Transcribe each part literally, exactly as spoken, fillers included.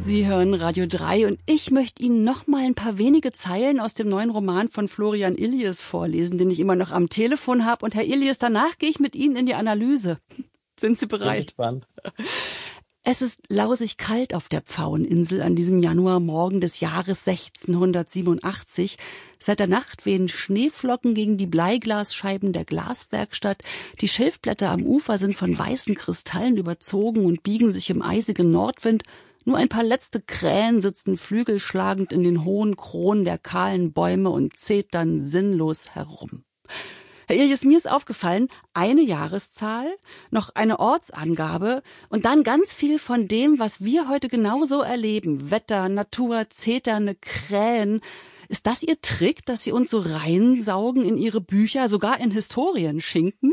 Sie hören Radio drei und ich möchte Ihnen noch mal ein paar wenige Zeilen aus dem neuen Roman von Florian Illies vorlesen, den ich immer noch am Telefon habe. Und Herr Illies, danach gehe ich mit Ihnen in die Analyse. Sind Sie bereit? Bin gespannt. Es ist lausig kalt auf der Pfaueninsel an diesem Januarmorgen des Jahres sechzehnhundertsiebenundachtzig. Seit der Nacht wehen Schneeflocken gegen die Bleiglasscheiben der Glaswerkstatt. Die Schilfblätter am Ufer sind von weißen Kristallen überzogen und biegen sich im eisigen Nordwind. Nur ein paar letzte Krähen sitzen flügelschlagend in den hohen Kronen der kahlen Bäume und zetern sinnlos herum. Herr Illies, mir ist aufgefallen, eine Jahreszahl, noch eine Ortsangabe und dann ganz viel von dem, was wir heute genauso erleben. Wetter, Natur, zeternde Krähen. Ist das Ihr Trick, dass Sie uns so reinsaugen in Ihre Bücher, sogar in Historienschinken?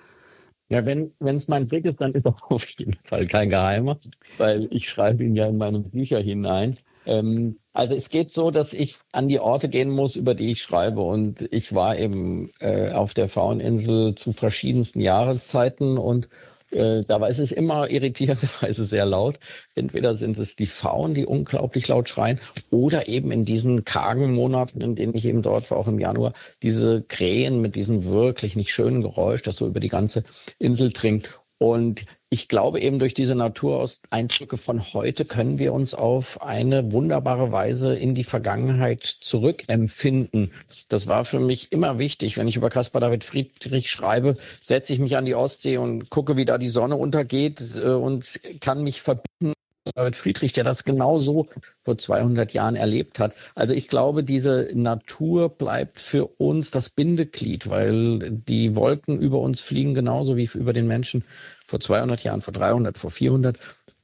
Ja, wenn wenn es mein Trick ist, dann ist das auf jeden Fall kein Geheimer, weil ich schreibe ihn ja in meine Bücher hinein. Ähm, also es geht so, dass ich an die Orte gehen muss, über die ich schreibe. Und ich war eben äh, auf der Pfaueninsel zu verschiedensten Jahreszeiten und äh, da war es ist immer irritierenderweise sehr laut. Entweder sind es die Pfauen, die unglaublich laut schreien, oder eben in diesen kargen Monaten, in denen ich eben dort war, auch im Januar, diese Krähen mit diesem wirklich nicht schönen Geräusch, das so über die ganze Insel dringt. Und ich glaube eben, durch diese Natureindrücke von heute können wir uns auf eine wunderbare Weise in die Vergangenheit zurückempfinden. Das war für mich immer wichtig. Wenn ich über Caspar David Friedrich schreibe, setze ich mich an die Ostsee und gucke, wie da die Sonne untergeht äh, und kann mich verbinden. David Friedrich, der das genauso vor zweihundert Jahren erlebt hat. Also ich glaube, diese Natur bleibt für uns das Bindeglied, weil die Wolken über uns fliegen genauso wie über den Menschen vor zweihundert Jahren, vor dreihundert, vor vierhundert.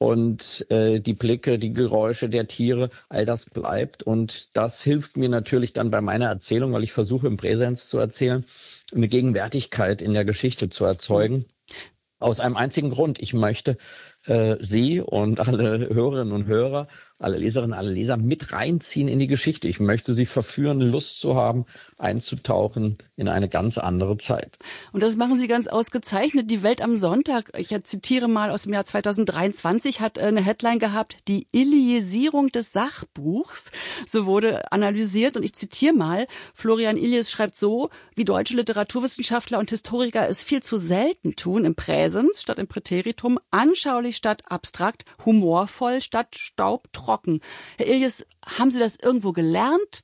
Und äh, die Blicke, die Geräusche der Tiere, all das bleibt. Und das hilft mir natürlich dann bei meiner Erzählung, weil ich versuche, im Präsens zu erzählen, eine Gegenwärtigkeit in der Geschichte zu erzeugen. Aus einem einzigen Grund. Ich möchte äh, Sie und alle Hörerinnen und Hörer, alle Leserinnen, alle Leser mit reinziehen in die Geschichte. Ich möchte Sie verführen, Lust zu haben, einzutauchen in eine ganz andere Zeit. Und das machen Sie ganz ausgezeichnet. Die Welt am Sonntag, ich zitiere mal aus dem Jahr zweitausenddreiundzwanzig, hat eine Headline gehabt, die Illiesierung des Sachbuchs. So wurde analysiert und ich zitiere mal, Florian Illies schreibt so, wie deutsche Literaturwissenschaftler und Historiker es viel zu selten tun, im Präsens statt im Präteritum, anschaulich statt abstrakt, humorvoll statt staubtrocken. Herr Illies, haben Sie das irgendwo gelernt?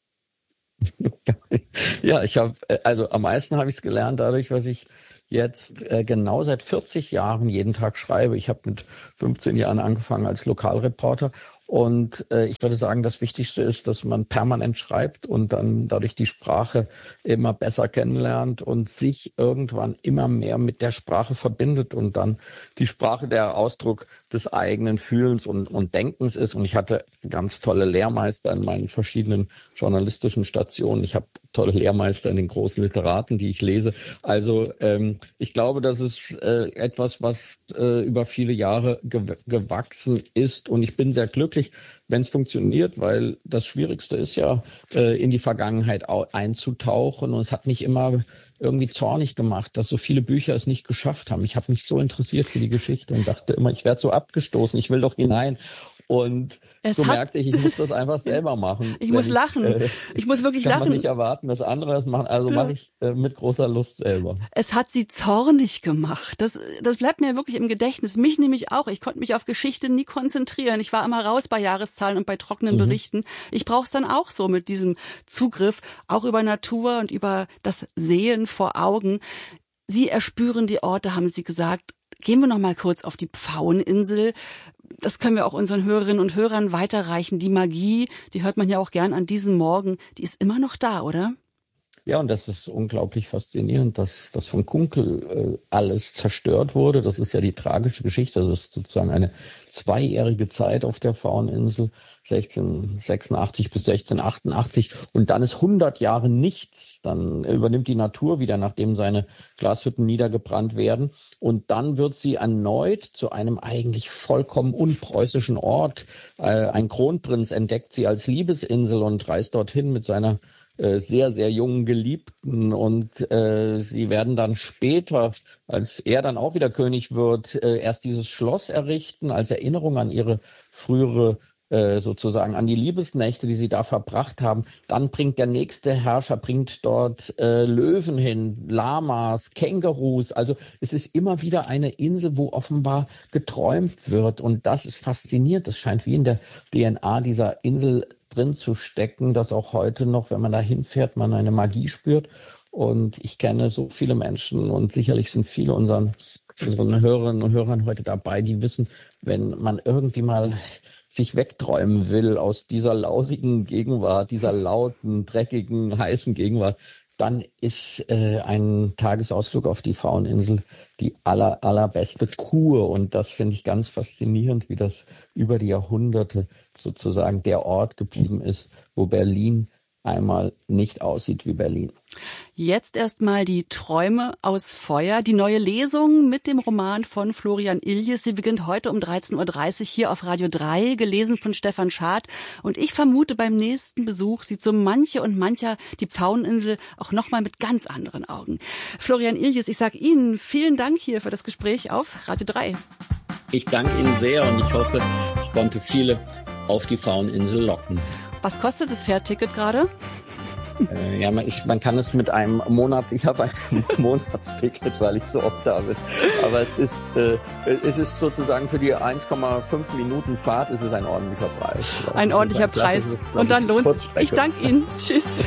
Ja, ich habe, also am meisten habe ich es gelernt dadurch, was ich jetzt äh, genau seit vierzig Jahren jeden Tag schreibe. Ich habe mit fünfzehn Jahren angefangen als Lokalreporter und äh, ich würde sagen, das Wichtigste ist, dass man permanent schreibt und dann dadurch die Sprache immer besser kennenlernt und sich irgendwann immer mehr mit der Sprache verbindet und dann die Sprache der Ausdruck des eigenen Fühlens und, und Denkens ist. Und ich hatte ganz tolle Lehrmeister in meinen verschiedenen journalistischen Stationen. Ich habe tolle Lehrmeister in den großen Literaten, die ich lese. Also ähm, ich glaube, das ist äh, etwas, was äh, über viele Jahre ge- gewachsen ist. Und ich bin sehr glücklich, wenn es funktioniert, weil das Schwierigste ist ja, äh, in die Vergangenheit au- einzutauchen. Und es hat mich immer irgendwie zornig gemacht, dass so viele Bücher es nicht geschafft haben. Ich habe mich so interessiert für die Geschichte und dachte immer, ich werde so abgestoßen, ich will doch hinein. Und Es so hat, merkte ich, ich muss das einfach selber machen. ich muss lachen. Ich, äh, ich muss wirklich kann lachen. man nicht erwarten, dass andere das machen. Also mache ich es äh, mit großer Lust selber. Es hat Sie zornig gemacht. Das, das bleibt mir wirklich im Gedächtnis. Mich nämlich auch. Ich konnte mich auf Geschichte nie konzentrieren. Ich war immer raus bei Jahreszahlen und bei trockenen mhm. Berichten. Ich brauche es dann auch so mit diesem Zugriff, auch über Natur und über das Sehen vor Augen. Sie erspüren die Orte, haben Sie gesagt. Gehen wir noch mal kurz auf die Pfaueninsel. Das können wir auch unseren Hörerinnen und Hörern weiterreichen. Die Magie, die hört man ja auch gern an diesem Morgen, die ist immer noch da, oder? Ja, und das ist unglaublich faszinierend, dass das von Kunkel äh, alles zerstört wurde. Das ist ja die tragische Geschichte. Das ist sozusagen eine zweijährige Zeit auf der Pfaueninsel, sechzehnhundertsechsundachtzig bis sechzehnhundertachtundachtzig. Und dann ist hundert Jahre nichts. Dann übernimmt die Natur wieder, nachdem seine Glashütten niedergebrannt werden. Und dann wird sie erneut zu einem eigentlich vollkommen unpreußischen Ort. Äh, ein Kronprinz entdeckt sie als Liebesinsel und reist dorthin mit seiner sehr, sehr jungen Geliebten und äh, sie werden dann später, als er dann auch wieder König wird, äh, erst dieses Schloss errichten als Erinnerung an ihre frühere äh, sozusagen an die Liebesnächte, die sie da verbracht haben. Dann bringt der nächste Herrscher, bringt dort äh, Löwen hin, Lamas, Kängurus. Also es ist immer wieder eine Insel, wo offenbar geträumt wird. Und das ist faszinierend. Das scheint wie in der D N A dieser Insel drin zu stecken, dass auch heute noch, wenn man da hinfährt, man eine Magie spürt. Und ich kenne so viele Menschen und sicherlich sind viele unseren, unseren Hörerinnen und Hörern heute dabei, die wissen, wenn man irgendwie mal sich wegträumen will aus dieser lausigen Gegenwart, dieser lauten, dreckigen, heißen Gegenwart, dann ist äh, ein Tagesausflug auf die Fauninsel die aller, allerbeste Kur. Und das finde ich ganz faszinierend, wie das über die Jahrhunderte sozusagen der Ort geblieben ist, wo Berlin einmal nicht aussieht wie Berlin. Jetzt erstmal die Träume aus Feuer. Die neue Lesung mit dem Roman von Florian Illies. Sie beginnt heute um dreizehn Uhr dreißig hier auf Radio drei, gelesen von Stefan Schad. Und ich vermute, beim nächsten Besuch sieht so manche und mancher die Pfaueninsel auch nochmal mit ganz anderen Augen. Florian Illies, ich sage Ihnen vielen Dank hier für das Gespräch auf Radio drei. Ich danke Ihnen sehr und ich hoffe, ich konnte viele auf die Pfaueninsel locken. Was kostet das Fährticket gerade? Äh, ja, man, ich, man kann es mit einem Monat, ich habe ein Monatsticket, weil ich so oft da bin. Aber es ist, äh, es ist sozusagen für die eins Komma fünf Minuten Fahrt ist es ein ordentlicher Preis. Ein ordentlicher Preis. Und dann lohnt es. Ich danke Ihnen. Tschüss.